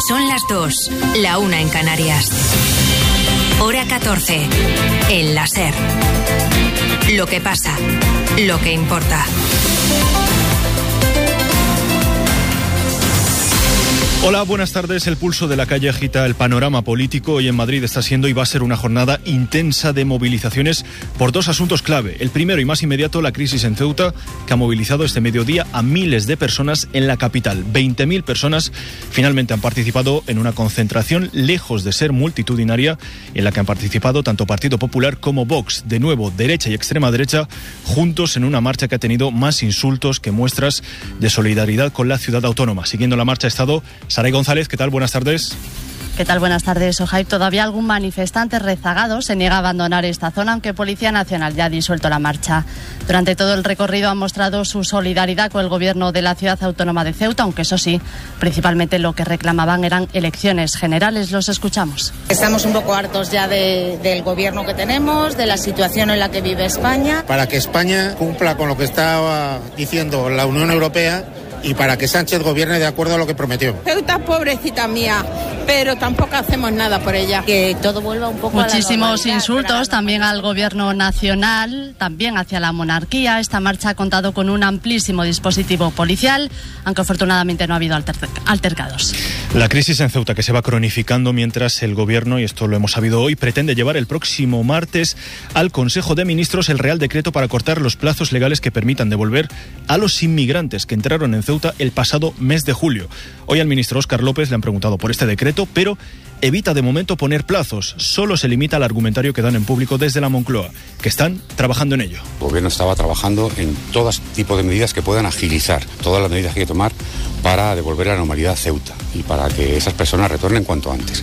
Son las 2, la 1 en Canarias. Hora 14, en la SER. Lo que pasa, lo que importa. Hola, buenas tardes. El pulso de la calle agita el panorama político. Hoy en Madrid está siendo y va a ser una jornada intensa de movilizaciones por dos asuntos clave. El primero y más inmediato, la crisis en Ceuta, que ha movilizado este mediodía a miles de personas en la capital. 20.000 personas finalmente han participado en una concentración lejos de ser multitudinaria, en la que han participado tanto Partido Popular como Vox. De nuevo, derecha y extrema derecha, juntos en una marcha que ha tenido más insultos que muestras de solidaridad con la ciudad autónoma. Siguiendo la marcha ha estado Saray González. ¿Qué tal? Buenas tardes. ¿Qué tal? Buenas tardes, Ojaib. Todavía algún manifestante rezagado se niega a abandonar esta zona, aunque Policía Nacional ya ha disuelto la marcha. Durante todo el recorrido han mostrado su solidaridad con el gobierno de la ciudad autónoma de Ceuta, aunque eso sí, principalmente lo que reclamaban eran elecciones generales. Los escuchamos. Estamos un poco hartos ya del gobierno que tenemos, de la situación en la que vive España. Para que España cumpla con lo que estaba diciendo la Unión Europea y para que Sánchez gobierne de acuerdo a lo que prometió. Ceuta, pobrecita mía, pero tampoco hacemos nada por ella. Que todo vuelva un poco Muchísimos insultos también al gobierno nacional, también hacia la monarquía. Esta marcha ha contado con un amplísimo dispositivo policial, aunque afortunadamente no ha habido altercados. La crisis en Ceuta que se va cronificando mientras el gobierno, y esto lo hemos sabido hoy, pretende llevar el próximo martes al Consejo de Ministros el Real Decreto para cortar los plazos legales que permitan devolver a los inmigrantes que entraron en Ceuta el pasado mes de julio. Hoy al ministro Óscar López le han preguntado por este decreto, pero evita de momento poner plazos. Solo se limita al argumentario que dan en público desde la Moncloa, que están trabajando en ello. El gobierno estaba trabajando en todo tipo de medidas que puedan agilizar todas las medidas que hay que tomar para devolver la normalidad a Ceuta y para que esas personas retornen cuanto antes.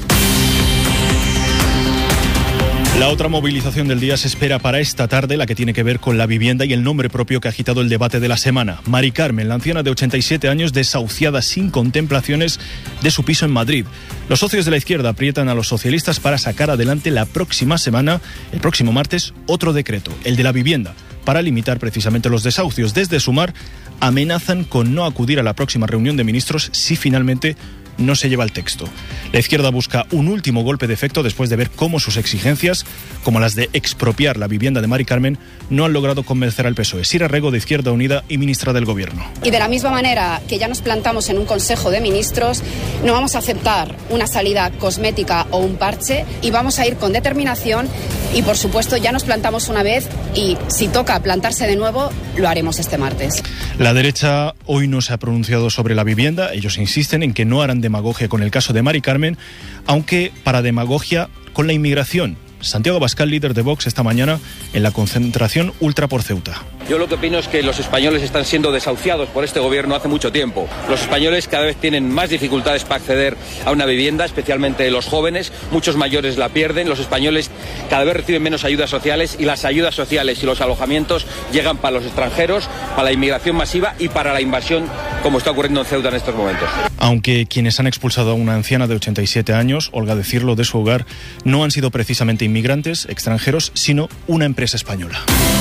La otra movilización del día se espera para esta tarde, la que tiene que ver con la vivienda y el nombre propio que ha agitado el debate de la semana. Mari Carmen, la anciana de 87 años, desahuciada sin contemplaciones de su piso en Madrid. Los socios de la izquierda aprietan a los socialistas para sacar adelante la próxima semana, el próximo martes, otro decreto, el de la vivienda, para limitar precisamente los desahucios. Desde Sumar amenazan con no acudir a la próxima reunión de ministros si finalmente no se lleva el texto. La izquierda busca un último golpe de efecto después de ver cómo sus exigencias, como las de expropiar la vivienda de Mari Carmen, no han logrado convencer al PSOE. Sira Rego, de Izquierda Unida y ministra del Gobierno. Y de la misma manera que ya nos plantamos en un Consejo de Ministros, no vamos a aceptar una salida cosmética o un parche y vamos a ir con determinación y, por supuesto, ya nos plantamos una vez y si toca plantarse de nuevo, lo haremos este martes. La derecha hoy no se ha pronunciado sobre la vivienda. Ellos insisten en que no harán demagogia con el caso de Mari Carmen, aunque para demagogia con la inmigración. Santiago Abascal, líder de Vox, esta mañana en la concentración Ultra por Ceuta. Yo lo que opino es que los españoles están siendo desahuciados por este gobierno hace mucho tiempo. Los españoles cada vez tienen más dificultades para acceder a una vivienda, especialmente los jóvenes. Muchos mayores la pierden. Los españoles cada vez reciben menos ayudas sociales y las ayudas sociales y los alojamientos llegan para los extranjeros, para la inmigración masiva y para la invasión, como está ocurriendo en Ceuta en estos momentos. Aunque quienes han expulsado a una anciana de 87 años, Olga decirlo, de su hogar, no han sido precisamente inmigrantes extranjeros, sino una empresa española.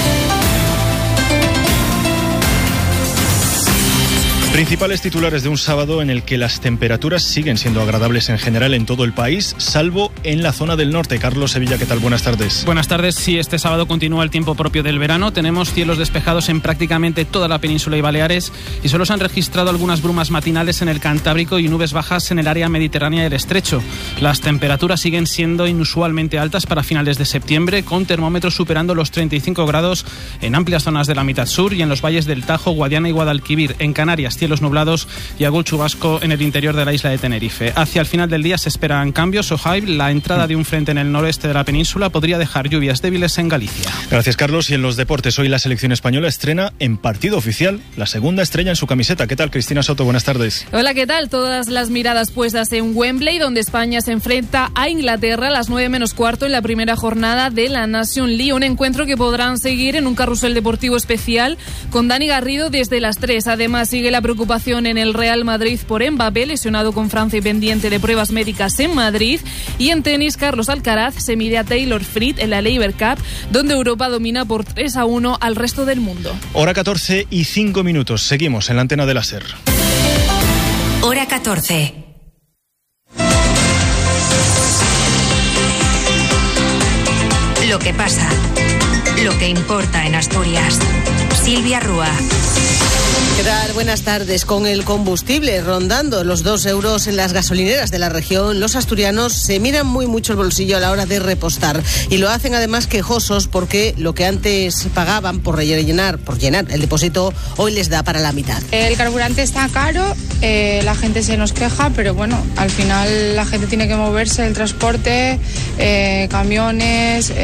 Principales titulares de un sábado en el que las temperaturas siguen siendo agradables en general en todo el país, salvo en la zona del norte. Carlos Sevilla, ¿qué tal? Buenas tardes. Buenas tardes. Sí, este sábado continúa el tiempo propio del verano. Tenemos cielos despejados en prácticamente toda la península y Baleares y solo se han registrado algunas brumas matinales en el Cantábrico y nubes bajas en el área mediterránea del Estrecho. Las temperaturas siguen siendo inusualmente altas para finales de septiembre, con termómetros superando los 35 grados en amplias zonas de la mitad sur y en los valles del Tajo, Guadiana y Guadalquivir. En Canarias, cielos nublados y algún chubasco en el interior de la isla de Tenerife. Hacia el final del día se esperan cambios. Ojaib, la entrada de un frente en el noreste de la península podría dejar lluvias débiles en Galicia. Gracias, Carlos. Y en los deportes, hoy la selección española estrena en partido oficial la segunda estrella en su camiseta. ¿Qué tal, Cristina Soto? Buenas tardes. Hola, ¿qué tal? Todas las miradas puestas en Wembley, donde España se enfrenta a Inglaterra a las 9:15 en la primera jornada de la Nation League. Un encuentro que podrán seguir en un carrusel deportivo especial con Dani Garrido desde las 3. Además, sigue la preocupación en el Real Madrid por Mbappé, lesionado con Francia y pendiente de pruebas médicas en Madrid. Y en tenis, Carlos Alcaraz se mide a Taylor Fritz en la Laver Cup, donde Europa domina por 3-1 al resto del mundo. Hora 14 y 5 minutos. Seguimos en la antena de la SER. Hora 14. Lo que pasa, lo que importa en Asturias. Silvia Rúa. ¿Qué tal? Buenas tardes. Con el combustible rondando los 2 euros en las gasolineras de la región, los asturianos se miran muy mucho el bolsillo a la hora de repostar. Y lo hacen además quejosos porque lo que antes pagaban por llenar el depósito, hoy les da para la mitad. El carburante está caro, la gente se nos queja, pero bueno, al final la gente tiene que moverse, el transporte, camiones,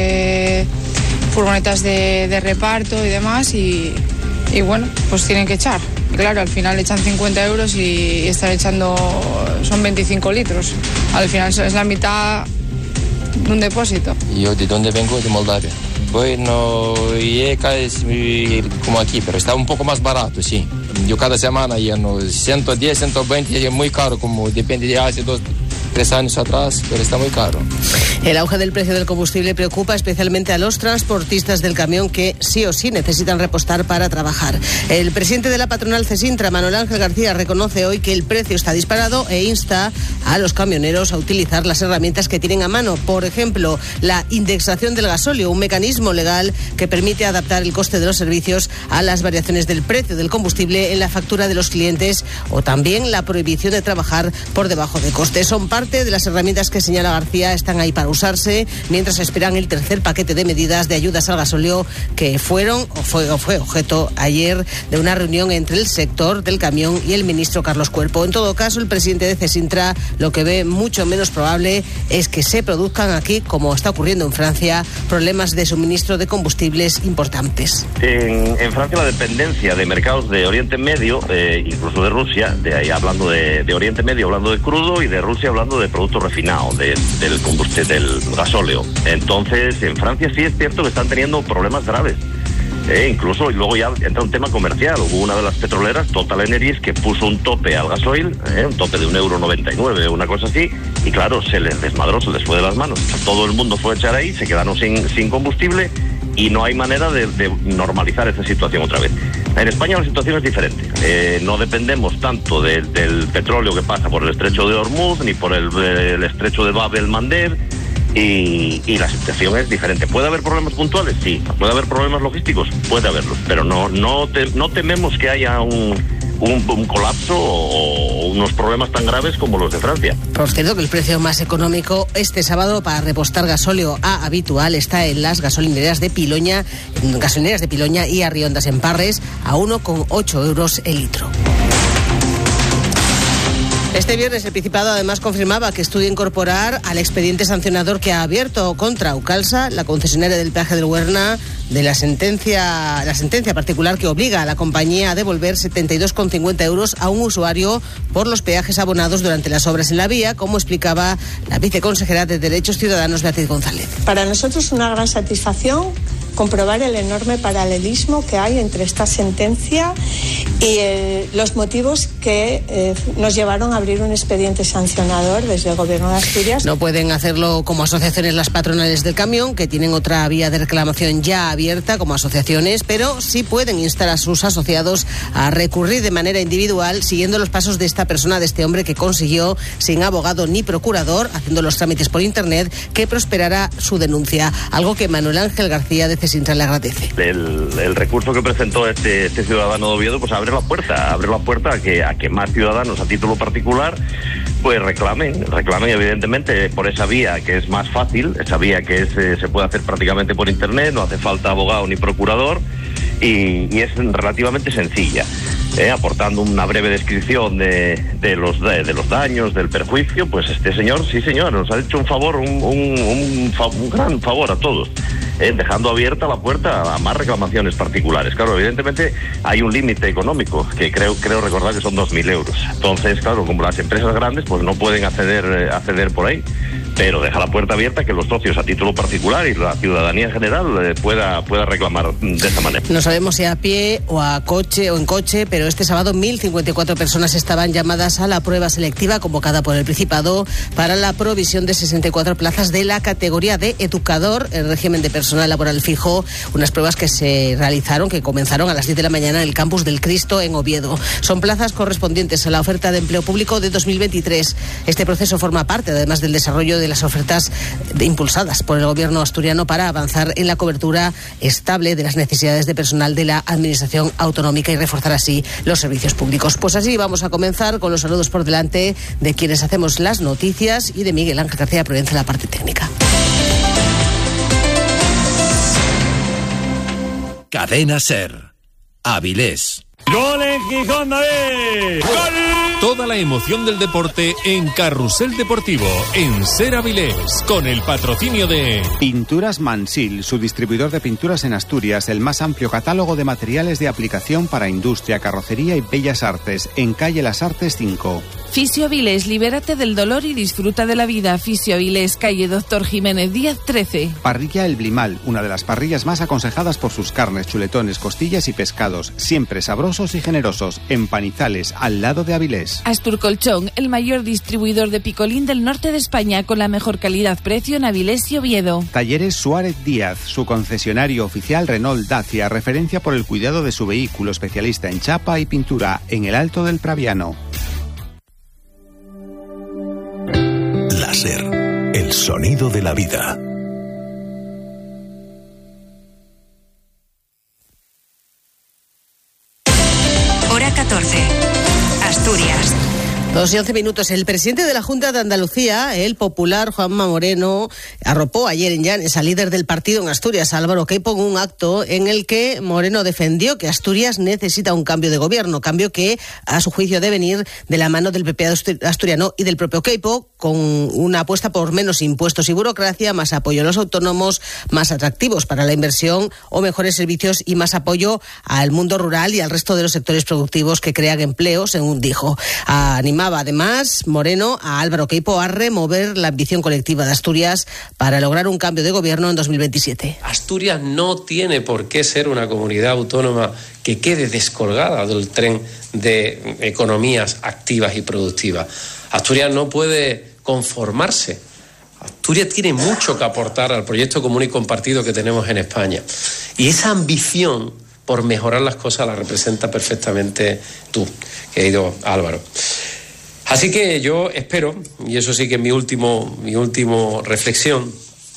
furgonetas de reparto y demás, y bueno, pues tienen que echar. Claro, al final echan 50 euros y están echando, son 25 litros. Al final es la mitad de un depósito. Yo de dónde vengo, de Moldavia. Bueno, IECA es como aquí, pero está un poco más barato, sí. Yo cada semana lleno 110, 120, es muy caro, como depende de hace 2-3 años atrás, pero está muy caro. El auge del precio del combustible preocupa especialmente a los transportistas del camión que sí o sí necesitan repostar para trabajar. El presidente de la patronal Cesintra, Manuel Ángel García, reconoce hoy que el precio está disparado e insta a los camioneros a utilizar las herramientas que tienen a mano. Por ejemplo, la indexación del gasóleo, un mecanismo legal que permite adaptar el coste de los servicios a las variaciones del precio del combustible en la factura de los clientes, o también la prohibición de trabajar por debajo de coste. Son parte de las herramientas que señala García, están ahí para usarse mientras esperan el tercer paquete de medidas de ayudas al gasóleo que fue objeto ayer de una reunión entre el sector del camión y el ministro Carlos Cuerpo. En todo caso, el presidente de Cesintra lo que ve mucho menos probable es que se produzcan aquí, como está ocurriendo en Francia, problemas de suministro de combustibles importantes. En Francia la dependencia de mercados de Oriente Medio, incluso de Rusia, de ahí hablando de Oriente Medio, hablando de crudo, y de Rusia hablando de productos refinados, del combustible, del gasóleo. Entonces, en Francia sí es cierto que están teniendo problemas graves. Incluso, y luego ya entra un tema comercial. Hubo una de las petroleras, Total Energies, que puso un tope al gasoil, un tope de 1,99 €, una cosa así, y claro, se les desmadró, se les fue de las manos. Todo el mundo fue a echar ahí, se quedaron sin combustible, y no hay manera de normalizar esa situación otra vez. En España la situación es diferente. No dependemos tanto del petróleo que pasa por el estrecho de Hormuz, ni por el estrecho de Bab el-Mandeb, y la situación es diferente. ¿Puede haber problemas puntuales? Sí. ¿Puede haber problemas logísticos? Puede haberlos, pero no tememos que haya un colapso o unos problemas tan graves como los de Francia. Por cierto, que el precio más económico este sábado para repostar gasóleo a habitual está en las gasolineras de Piloña y Arriondas en Parres, a 1,8 € el litro. Este viernes el Principado además confirmaba que estudia incorporar al expediente sancionador que ha abierto contra Ucalsa, la concesionaria del peaje del Huerna, de la sentencia particular que obliga a la compañía a devolver 72,50 € a un usuario por los peajes abonados durante las obras en la vía, como explicaba la viceconsejera de Derechos Ciudadanos, Beatriz González. Para nosotros una gran satisfacción comprobar el enorme paralelismo que hay entre esta sentencia y los motivos que nos llevaron a abrir un expediente sancionador desde el Gobierno de Asturias. No pueden hacerlo como asociaciones las patronales del camión, que tienen otra vía de reclamación ya abierta como asociaciones, pero sí pueden instar a sus asociados a recurrir de manera individual, siguiendo los pasos de esta persona, de este hombre que consiguió, sin abogado ni procurador, haciendo los trámites por internet, que prosperara su denuncia, algo que Manuel Ángel García de Cesintra le agradece. El recurso que presentó este ciudadano de Oviedo pues abre la puerta a que más ciudadanos a título particular pues reclamen evidentemente por esa vía que es más fácil, esa vía que se puede hacer prácticamente por internet, no hace falta abogado ni procurador, y es relativamente sencilla, aportando una breve descripción de los daños, del perjuicio. Pues este señor, sí señor, nos ha hecho un favor, un gran favor a todos, dejando abierta la puerta a más reclamaciones particulares. Claro, evidentemente hay un límite económico, que creo recordar que son 2.000 €. Entonces, claro, como las empresas grandes pues no pueden acceder por ahí, pero deja la puerta abierta que los socios a título particular y la ciudadanía en general pueda reclamar de esa manera. No sabemos si a pie o en coche, pero este sábado 1.054 personas estaban llamadas a la prueba selectiva convocada por el Principado para la provisión de 64 plazas de la categoría de educador en régimen de personal laboral fijo, unas pruebas que comenzaron a las 10 de la mañana en el campus del Cristo en Oviedo. Son plazas correspondientes a la oferta de empleo público de 2023. Este proceso forma parte, además del desarrollo de las ofertas impulsadas por el gobierno asturiano para avanzar en la cobertura estable de las necesidades de personal de la administración autonómica y reforzar así los servicios públicos. Pues así vamos a comenzar con los saludos por delante de quienes hacemos las noticias y de Miguel Ángel García Provenza en la parte técnica. Cadena SER. Avilés. ¡Gol en Gijón, David! ¡Gol! Toda la emoción del deporte en Carrusel Deportivo, en SER Avilés, con el patrocinio de Pinturas Mansil, su distribuidor de pinturas en Asturias, el más amplio catálogo de materiales de aplicación para industria, carrocería y bellas artes, en calle Las Artes 5. Fisio Avilés, libérate del dolor y disfruta de la vida. Fisio Avilés, calle Doctor Jiménez Díaz 13. Parrilla El Blimal, una de las parrillas más aconsejadas por sus carnes, chuletones, costillas y pescados, siempre sabrosos y generosos, en Panizales, al lado de Avilés. Asturcolchón, el mayor distribuidor de picolín del norte de España, con la mejor calidad-precio en Avilés y Oviedo. Talleres Suárez Díaz, su concesionario oficial Renault Dacia, referencia por el cuidado de su vehículo, especialista en chapa y pintura, en el Alto del Praviano. La SER, el sonido de la vida. Hora 14. Asturias. 2:11. El presidente de la Junta de Andalucía, el popular Juanma Moreno, arropó ayer en Llanes al líder del partido en Asturias, Álvaro Queipo, en un acto en el que Moreno defendió que Asturias necesita un cambio de gobierno, cambio que, a su juicio, debe venir de la mano del PP asturiano y del propio Queipo, con una apuesta por menos impuestos y burocracia, más apoyo a los autónomos, más atractivos para la inversión o mejores servicios y más apoyo al mundo rural y al resto de los sectores productivos que crean empleo, según dijo. Animaba además Moreno a Álvaro Queipo a remover la ambición colectiva de Asturias para lograr un cambio de gobierno en 2027. Asturias no tiene por qué ser una comunidad autónoma que quede descolgada del tren de economías activas y productivas. Asturias no puede conformarse. Asturias tiene mucho que aportar al proyecto común y compartido que tenemos en España. Y esa ambición por mejorar las cosas la representa perfectamente tú, querido Álvaro. Así que yo espero, y eso sí que es mi último reflexión,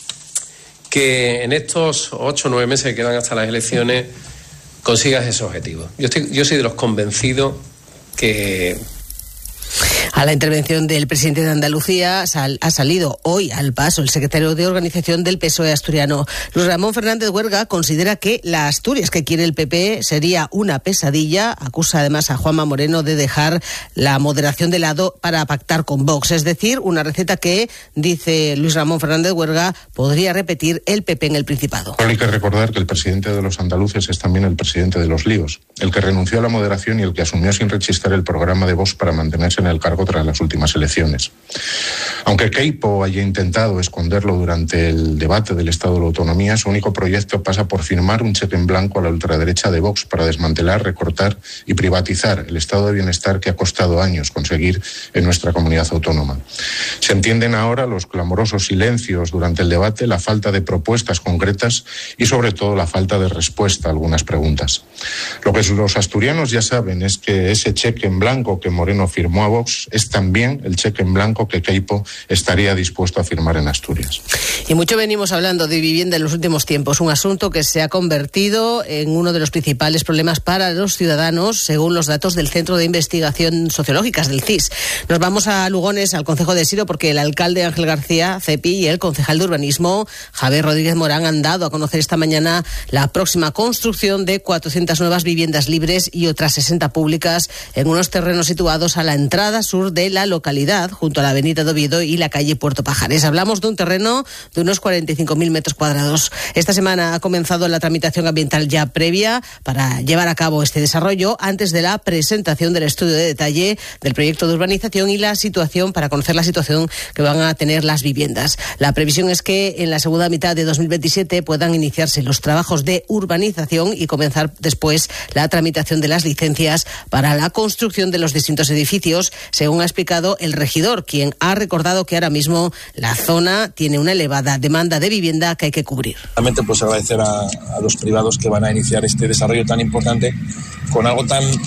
que en estos 8 o 9 meses que quedan hasta las elecciones consigas ese objetivo. Yo soy de los convencidos que... A la intervención del presidente de Andalucía ha salido hoy al paso el secretario de Organización del PSOE asturiano. Luis Ramón Fernández Huerga considera que la Asturias que quiere el PP sería una pesadilla. Acusa además a Juanma Moreno de dejar la moderación de lado para pactar con Vox. Es decir, una receta que, dice Luis Ramón Fernández Huerga, podría repetir el PP en el Principado. Hay que recordar que el presidente de los andaluces es también el presidente de los líos, el que renunció a la moderación y el que asumió sin rechistar el programa de Vox para mantenerse en el cargo tras las últimas elecciones. Aunque Queipo haya intentado esconderlo durante el debate del Estado de la Autonomía, su único proyecto pasa por firmar un cheque en blanco a la ultraderecha de Vox para desmantelar, recortar y privatizar el estado de bienestar que ha costado años conseguir en nuestra comunidad autónoma. Se entienden ahora los clamorosos silencios durante el debate, la falta de propuestas concretas y sobre todo la falta de respuesta a algunas preguntas. Lo que los asturianos ya saben es que ese cheque en blanco que Moreno firmó a Vox es también el cheque en blanco que Queipo estaría dispuesto a firmar en Asturias. Y mucho venimos hablando de vivienda en los últimos tiempos, un asunto que se ha convertido en uno de los principales problemas para los ciudadanos, según los datos del Centro de Investigación Sociológicas, del CIS. Nos vamos a Lugones, al concejo de Siro, porque el alcalde Ángel García, CEPI, y el concejal de Urbanismo, Javier Rodríguez Morán, han dado a conocer esta mañana la próxima construcción de 400 nuevas viviendas libres y otras 60 públicas en unos terrenos situados a la entrada sur de la localidad, junto a la avenida de Oviedo y la calle Puerto Pajares. Hablamos de un terreno de unos 45.000 metros cuadrados. Esta semana ha comenzado la tramitación ambiental ya previa para llevar a cabo este desarrollo antes de la presentación del estudio de detalle del proyecto de urbanización y la situación, para conocer la situación que van a tener las viviendas. La previsión es que en la segunda mitad de 2027 puedan iniciarse los trabajos de urbanización y comenzar después la tramitación de las licencias para la construcción de los distintos edificios, según ha explicado el regidor, quien ha recordado que ahora mismo la zona tiene una elevada demanda de vivienda que hay que cubrir. Realmente pues agradecer a los privados que van a iniciar este desarrollo tan importante con algo tan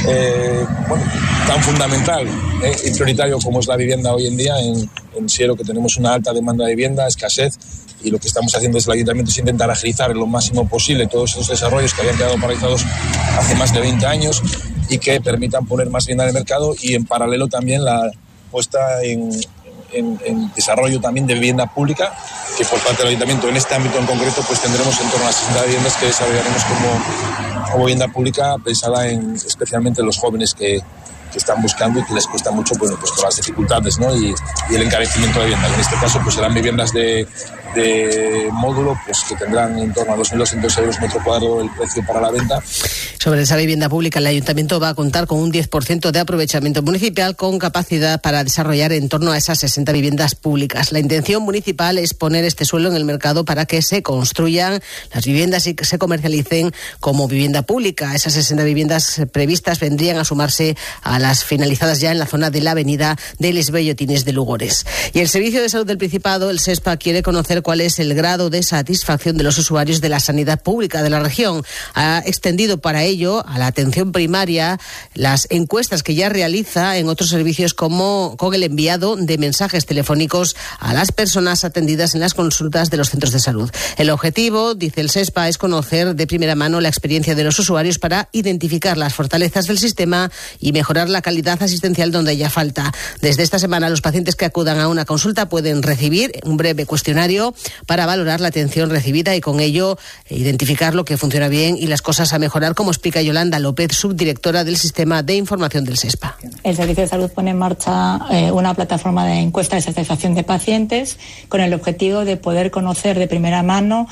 tan fundamental y prioritario como es la vivienda hoy en día en Siero, que tenemos una alta demanda de vivienda, escasez, y lo que estamos haciendo desde el Ayuntamiento es intentar agilizar en lo máximo posible todos esos desarrollos que habían quedado paralizados hace más de 20 años y que permitan poner más vivienda en el mercado, y en paralelo también la puesta en desarrollo también de vivienda pública, que por parte del Ayuntamiento en este ámbito en concreto pues tendremos en torno a las 60 viviendas que desarrollaremos como vivienda pública pensada especialmente en los jóvenes que están buscando y que les cuesta mucho pues por las dificultades, ¿no? y el encarecimiento de vivienda. En este caso pues serán viviendas de módulo pues que tendrán en torno a 2.200 euros metro cuadrado el precio para la venta. Sobre esa vivienda pública, el Ayuntamiento va a contar con un 10% de aprovechamiento municipal, con capacidad para desarrollar en torno a esas 60 viviendas públicas. La intención municipal es poner este suelo en el mercado para que se construyan las viviendas y que se comercialicen como vivienda pública. Esas 60 viviendas previstas vendrían a sumarse a las finalizadas ya en la zona de la avenida de Les Bellotines de Lugores. Y el Servicio de Salud del Principado, el SESPA, quiere conocer cuál es el grado de satisfacción de los usuarios de la sanidad pública de la región. Ha extendido para ello a la atención primaria las encuestas que ya realiza en otros servicios, como con el enviado de mensajes telefónicos a las personas atendidas en las consultas de los centros de salud. El objetivo, dice el SESPA, es conocer de primera mano la experiencia de los usuarios para identificar las fortalezas del sistema y mejorar la calidad asistencial donde haya falta. Desde esta semana, los pacientes que acudan a una consulta pueden recibir un breve cuestionario para valorar la atención recibida y con ello identificar lo que funciona bien y las cosas a mejorar, como explica Yolanda López, subdirectora del Sistema de Información del SESPA. El Servicio de Salud pone en marcha una plataforma de encuesta de satisfacción de pacientes con el objetivo de poder conocer de primera mano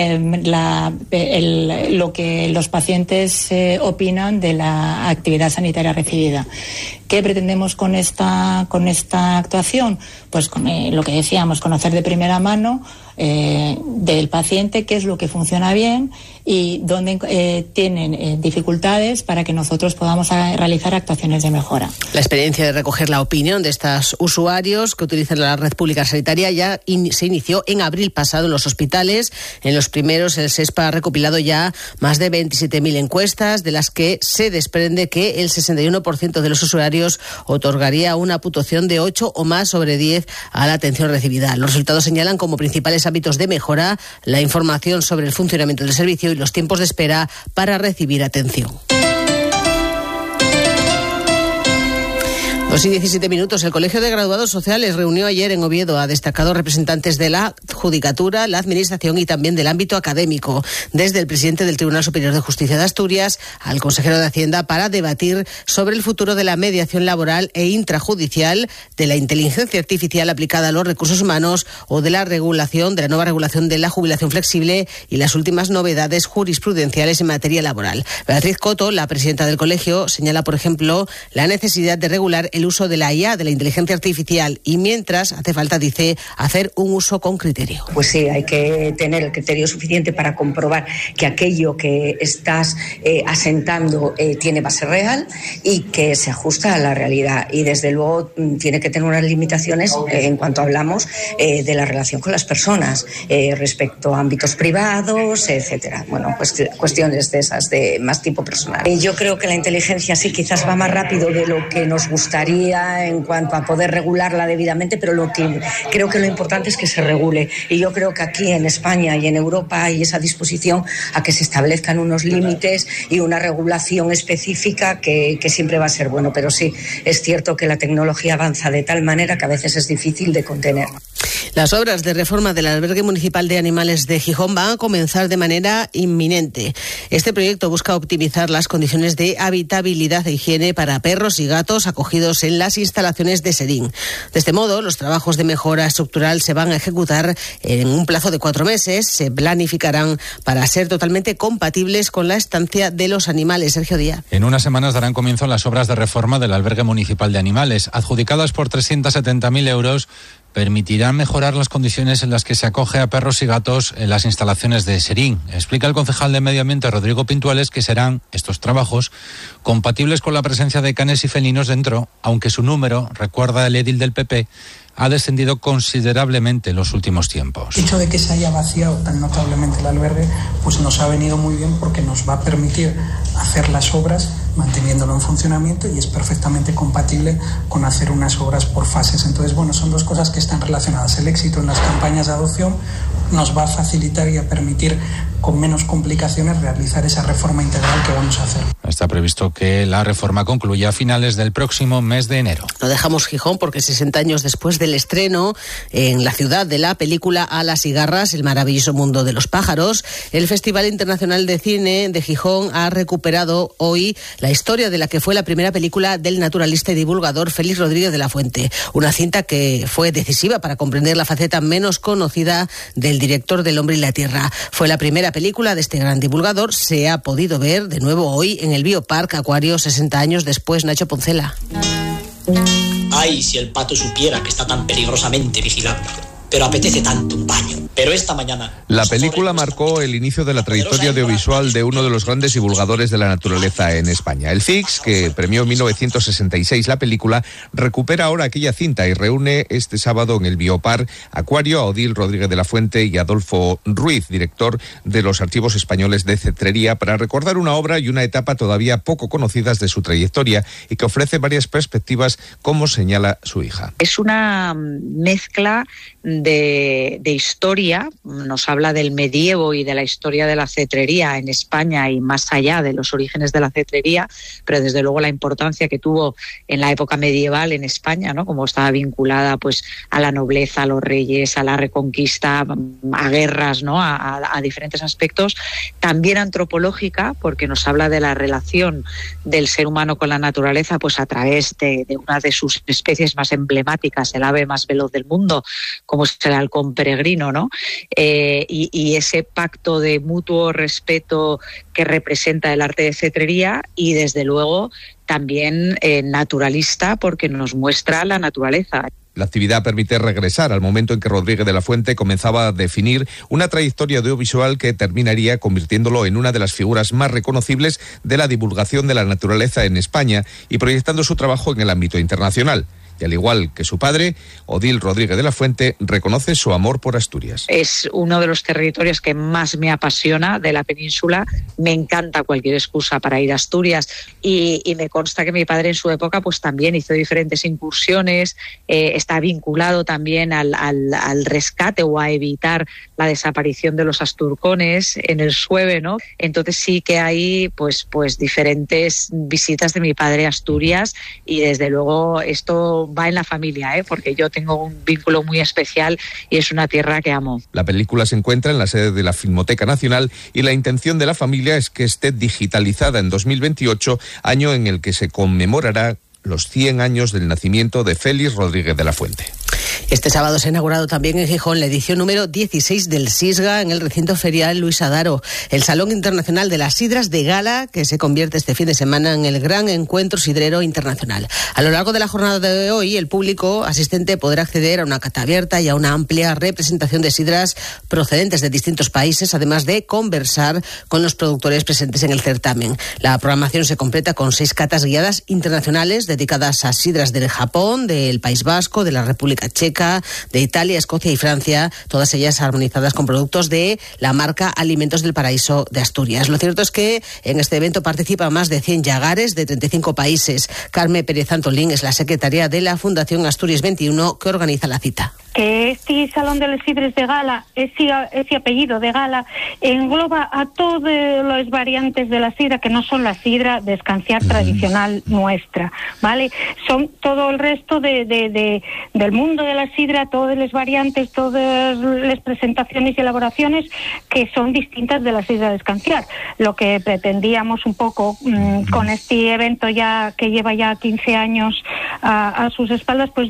lo que los pacientes opinan de la actividad sanitaria recibida. ¿Qué pretendemos con esta actuación? Pues lo que decíamos, conocer de primera mano del paciente qué es lo que funciona bien y dónde tienen dificultades para que nosotros podamos realizar actuaciones de mejora. La experiencia de recoger la opinión de estos usuarios que utilizan la red pública sanitaria ya se inició en abril pasado en los hospitales. En los primeros, el SESPA ha recopilado ya más de 27.000 encuestas, de las que se desprende que el 61% de los usuarios otorgaría una puntuación de 8 o más sobre 10 a la atención recibida. Los resultados señalan como principales ámbitos de mejora la información sobre el funcionamiento del servicio y los tiempos de espera para recibir atención. 2:17. El Colegio de Graduados Sociales reunió ayer en Oviedo a destacados representantes de la Judicatura, la Administración y también del ámbito académico, desde el presidente del Tribunal Superior de Justicia de Asturias al consejero de Hacienda, para debatir sobre el futuro de la mediación laboral e intrajudicial, de la inteligencia artificial aplicada a los recursos humanos o de la nueva regulación de la jubilación flexible y las últimas novedades jurisprudenciales en materia laboral. Beatriz Coto, la presidenta del colegio, señala, por ejemplo, la necesidad de regular el uso de la IA, de la inteligencia artificial, y mientras hace falta, dice, hacer un uso con criterio. Pues sí, hay que tener el criterio suficiente para comprobar que aquello que estás asentando tiene base real y que se ajusta a la realidad, y desde luego tiene que tener unas limitaciones en cuanto hablamos de la relación con las personas respecto a ámbitos privados, etcétera. Bueno, pues cuestiones de esas de más tipo personal. Yo creo que la inteligencia sí quizás va más rápido de lo que nos gustaría en cuanto a poder regularla debidamente, pero creo que lo importante es que se regule, y yo creo que aquí en España y en Europa hay esa disposición a que se establezcan unos límites y una regulación específica que siempre va a ser bueno, pero sí, es cierto que la tecnología avanza de tal manera que a veces es difícil de contener. Las obras de reforma del albergue municipal de animales de Gijón van a comenzar de manera inminente. Este proyecto busca optimizar las condiciones de habitabilidad e higiene para perros y gatos acogidos en las instalaciones de Serín. De este modo, los trabajos de mejora estructural se van a ejecutar en un plazo de 4 meses. Se planificarán para ser totalmente compatibles con la estancia de los animales. Sergio Díaz. En unas semanas darán comienzo las obras de reforma del albergue municipal de animales, adjudicadas por 370.000 euros. Permitirán mejorar las condiciones en las que se acoge a perros y gatos en las instalaciones de Serín. Explica el concejal de Medio Ambiente, Rodrigo Pintuales, que serán estos trabajos compatibles con la presencia de canes y felinos dentro, aunque su número, recuerda el edil del PP, ha descendido considerablemente en los últimos tiempos. El hecho de que se haya vaciado tan notablemente el albergue pues nos ha venido muy bien, porque nos va a permitir hacer las obras manteniéndolo en funcionamiento, y es perfectamente compatible con hacer unas obras por fases. Entonces, bueno, son dos cosas que están relacionadas. El éxito en las campañas de adopción nos va a facilitar y a permitir con menos complicaciones realizar esa reforma integral que vamos a hacer. Está previsto que la reforma concluya a finales del próximo mes de enero. No dejamos Gijón porque 60 años después del estreno en la ciudad de la película Alas y Garras, el maravilloso mundo de los pájaros, el Festival Internacional de Cine de Gijón ha recuperado hoy la historia de la que fue la primera película del naturalista y divulgador Félix Rodríguez de la Fuente. Una cinta que fue decisiva para comprender la faceta menos conocida del director del Hombre y la Tierra. Fue la primera película de este gran divulgador. Se ha podido ver de nuevo hoy en el Biopark Acuario 60 años después. Nacho Poncela. Ay, si el pato supiera que está tan peligrosamente vigilado. Pero apetece tanto un baño. Pero esta mañana... La película marcó el inicio de la trayectoria audiovisual de uno de los grandes divulgadores de la naturaleza en España. El CICS, que premió en 1966 la película, recupera ahora aquella cinta y reúne este sábado en el Biopark Acuario a Odil Rodríguez de la Fuente y Adolfo Ruiz, director de los Archivos Españoles de Cetrería, para recordar una obra y una etapa todavía poco conocidas de su trayectoria y que ofrece varias perspectivas, como señala su hija. Es una mezcla de historia, nos habla del medievo y de la historia de la cetrería en España y más allá de los orígenes de la cetrería, pero desde luego la importancia que tuvo en la época medieval en España, ¿no? Como estaba vinculada pues a la nobleza, a los reyes, a la reconquista, a guerras, ¿no? A diferentes aspectos. También antropológica, porque nos habla de la relación del ser humano con la naturaleza, pues a través de una de sus especies más emblemáticas, el ave más veloz del mundo, como es el halcón peregrino, ¿no? Y ese pacto de mutuo respeto que representa el arte de cetrería, y desde luego también naturalista, porque nos muestra la naturaleza. La actividad permite regresar al momento en que Rodríguez de la Fuente comenzaba a definir una trayectoria audiovisual que terminaría convirtiéndolo en una de las figuras más reconocibles de la divulgación de la naturaleza en España y proyectando su trabajo en el ámbito internacional. Y al igual que su padre, Odil Rodríguez de la Fuente reconoce su amor por Asturias. Es uno de los territorios que más me apasiona de la península. Me encanta cualquier excusa para ir a Asturias y me consta que mi padre en su época pues también hizo diferentes incursiones, está vinculado también al rescate o a evitar la desaparición de los asturcones en el Sueve, ¿no? Entonces sí que hay pues diferentes visitas de mi padre a Asturias, y desde luego esto va en la familia, porque yo tengo un vínculo muy especial y es una tierra que amo. La película se encuentra en la sede de la Filmoteca Nacional y la intención de la familia es que esté digitalizada en 2028, año en el que se conmemorará los 100 años del nacimiento de Félix Rodríguez de la Fuente. Este sábado se ha inaugurado también en Gijón la edición número 16 del SISGA en el recinto ferial Luis Adaro, el Salón Internacional de las Sidras de Gala, que se convierte este fin de semana en el gran encuentro sidrero internacional. A lo largo de la jornada de hoy, el público asistente podrá acceder a una cata abierta y a una amplia representación de sidras procedentes de distintos países, además de conversar con los productores presentes en el certamen. La programación se completa con 6 catas guiadas internacionales dedicadas a sidras del Japón, del País Vasco, de la República Checa, de Italia, Escocia y Francia, todas ellas armonizadas con productos de la marca Alimentos del Paraíso de Asturias. Lo cierto es que en este evento participan más de 100 llagares de 35 países. Carmen Pérez Antolín es la secretaria de la Fundación Asturias 21 que organiza la cita. Que este Salón de les Sidres de Gala, ese apellido de Gala, engloba a todas las variantes de la sidra, que no son la sidra de escanciar tradicional nuestra, ¿vale? Son todo el resto del mundo de la sidra, todas las variantes, todas las presentaciones y elaboraciones que son distintas de la sidra de escanciar. Lo que pretendíamos un poco con este evento ya que lleva ya 15 años a sus espaldas, pues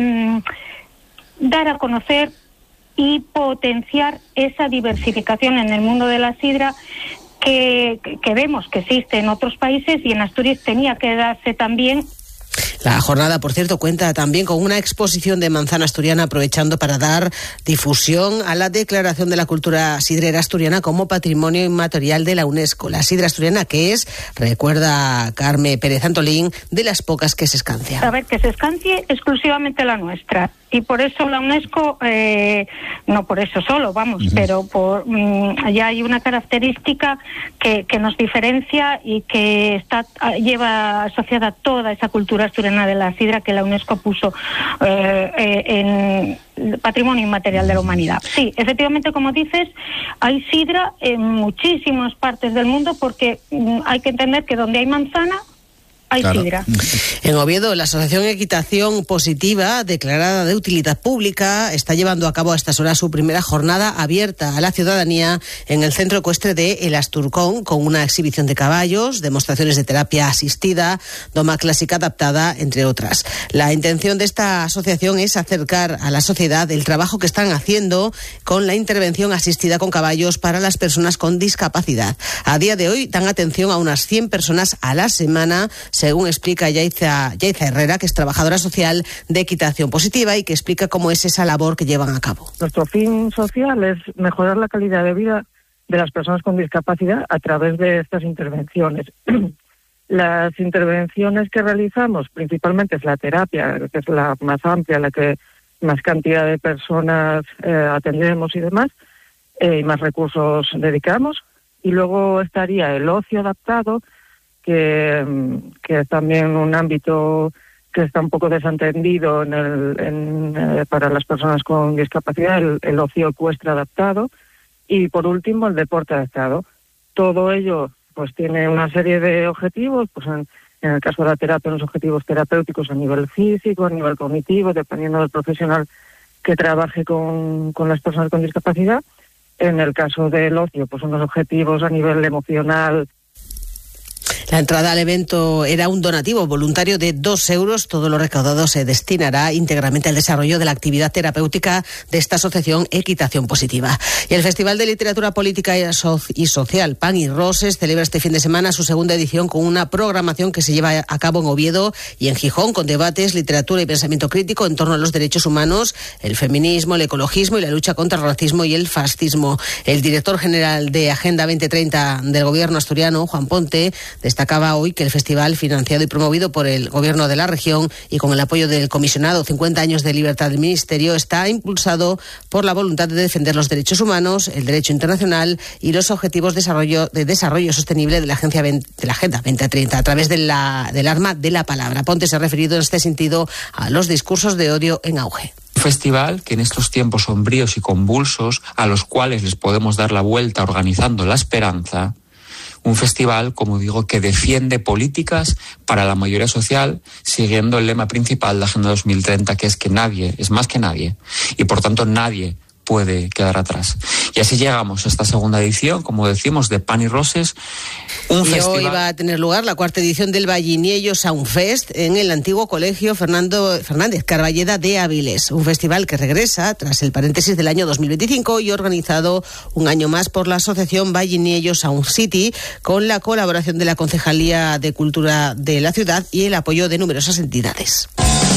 dar a conocer y potenciar esa diversificación en el mundo de la sidra que vemos que existe en otros países, y en Asturias tenía que darse también. La jornada, por cierto, cuenta también con una exposición de manzana asturiana, aprovechando para dar difusión a la declaración de la cultura sidrera asturiana como patrimonio inmaterial de la UNESCO. La sidra asturiana, que es, recuerda Carmen Pérez Antolín, de las pocas que se escancia. A ver, que se escancie exclusivamente la nuestra. y por eso la UNESCO, no por eso solo, vamos, pero ya hay una característica que nos diferencia y que lleva asociada toda esa cultura asturiana de la sidra que la UNESCO puso en Patrimonio Inmaterial de la Humanidad. Sí, efectivamente, como dices, hay sidra en muchísimas partes del mundo porque hay que entender que donde hay manzana hay sidra. En Oviedo, la Asociación Equitación Positiva, declarada de utilidad pública, está llevando a cabo a estas horas su primera jornada abierta a la ciudadanía en el centro ecuestre de El Asturcón, con una exhibición de caballos, demostraciones de terapia asistida, doma clásica adaptada, entre otras. La intención de esta asociación es acercar a la sociedad el trabajo que están haciendo con la intervención asistida con caballos para las personas con discapacidad. A día de hoy dan atención a unas 100 personas a la semana, según explica Yaiza Herrera, que es trabajadora social de Equitación Positiva y que explica cómo es esa labor que llevan a cabo. Nuestro fin social es mejorar la calidad de vida de las personas con discapacidad a través de estas intervenciones. Las intervenciones que realizamos principalmente es la terapia, que es la más amplia, la que más cantidad de personas atendemos y demás, y más recursos dedicamos. Y luego estaría el ocio adaptado, que es también un ámbito que está un poco desentendido para las personas con discapacidad, el ocio ecuestre adaptado, y por último el deporte adaptado. Todo ello pues tiene una serie de objetivos, pues en el caso de la terapia, unos objetivos terapéuticos a nivel físico, a nivel cognitivo, dependiendo del profesional que trabaje con las personas con discapacidad. En el caso del ocio, pues unos objetivos a nivel emocional. La entrada al evento era un donativo voluntario de 2 euros. Todo lo recaudado se destinará íntegramente al desarrollo de la actividad terapéutica de esta asociación Equitación Positiva. Y el Festival de Literatura Política y Social Pan y Roses celebra este fin de semana su segunda edición con una programación que se lleva a cabo en Oviedo y en Gijón, con debates, literatura y pensamiento crítico en torno a los derechos humanos, el feminismo, el ecologismo y la lucha contra el racismo y el fascismo. El director general de Agenda 2030 del Gobierno asturiano, Juan Ponte, destacaba hoy que el festival, financiado y promovido por el Gobierno de la región y con el apoyo del comisionado 50 años de libertad del Ministerio, está impulsado por la voluntad de defender los derechos humanos, el derecho internacional y los objetivos de desarrollo sostenible de la Agenda 2030 a través del arma de la palabra. Ponte se ha referido en este sentido a los discursos de odio en auge. Un festival que en estos tiempos sombríos y convulsos, a los cuales les podemos dar la vuelta organizando la esperanza, un festival, como digo, que defiende políticas para la mayoría social, siguiendo el lema principal de la Agenda 2030, que es que nadie, es más que nadie, y por tanto nadie puede quedar atrás. Y así llegamos a esta segunda edición, como decimos, de Pan y Roses. Hoy va a tener lugar la cuarta edición del Valliniello Soundfest en el antiguo colegio Fernando Fernández Carballeda de Áviles. Un festival que regresa tras el paréntesis del año 2025 y organizado un año más por la asociación Valliniello Sound City, con la colaboración de la Concejalía de Cultura de la ciudad y el apoyo de numerosas entidades.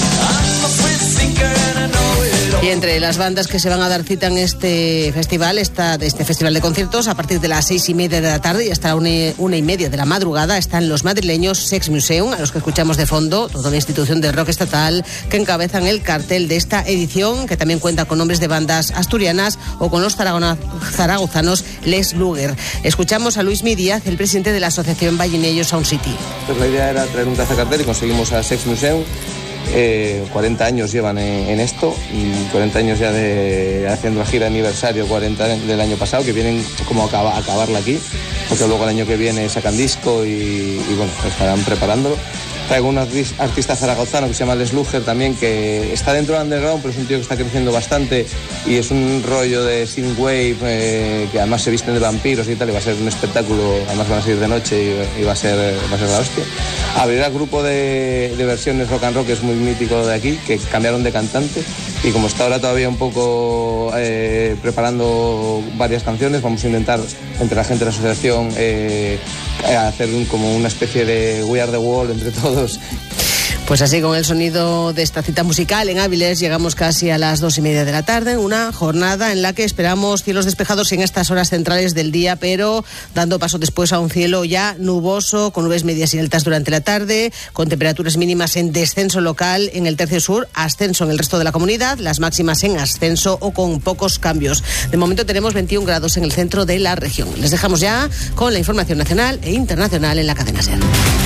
Y entre las bandas que se van a dar cita en este festival de conciertos, a partir de las 6:30 de la tarde y hasta 1:30 de la madrugada, están los madrileños Sex Museum, a los que escuchamos de fondo, toda una institución de rock estatal que encabezan el cartel de esta edición, que también cuenta con nombres de bandas asturianas o con los zaragozanos Les Luger. Escuchamos a Luis Díaz, el presidente de la asociación Valliniello Sound City. Pues la idea era traer un cartel y conseguimos a Sex Museum. 40 años llevan en esto, 40 años ya haciendo la gira de aniversario 40 del año pasado, que vienen como a acabarla aquí, porque luego el año que viene sacan disco y bueno, estarán preparándolo. Traigo un artista zaragozano que se llama Les Luger también, que está dentro del underground, pero es un tío que está creciendo bastante y es un rollo de synthwave, que además se visten de vampiros y tal, y va a ser un espectáculo. Además van a salir de noche y va a ser la hostia. Abrirá el grupo de versiones rock and roll, que es muy mítico de aquí, que cambiaron de cantante, y como está ahora todavía un poco preparando varias canciones, vamos a intentar entre la gente de la asociación hacer como una especie de We Are The Wall entre todos. Pues así, con el sonido de esta cita musical en Áviles, llegamos casi a las 2:30 de la tarde, una jornada en la que esperamos cielos despejados en estas horas centrales del día, pero dando paso después a un cielo ya nuboso, con nubes medias y altas durante la tarde, con temperaturas mínimas en descenso local en el tercio sur, ascenso en el resto de la comunidad, las máximas en ascenso o con pocos cambios. De momento tenemos 21 grados en el centro de la región. Les dejamos ya con la información nacional e internacional en la cadena SER.